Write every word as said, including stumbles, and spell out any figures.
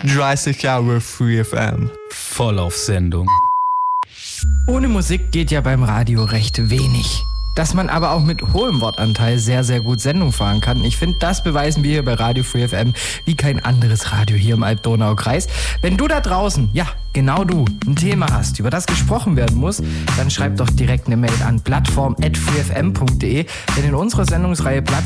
dreißig Jahre Free F M. Voll auf Sendung. Ohne Musik geht ja beim Radio recht wenig. Dass man aber auch mit hohem Wortanteil sehr, sehr gut Sendung fahren kann. Ich finde, das beweisen wir hier bei Radio Free F M wie kein anderes Radio hier im Alb-Donau-Kreis. Wenn du da draußen, ja, genau du, ein Thema hast, über das gesprochen werden muss, dann schreib doch direkt eine Mail an plattform at freefm punkt de, denn in unserer Sendungsreihe Platz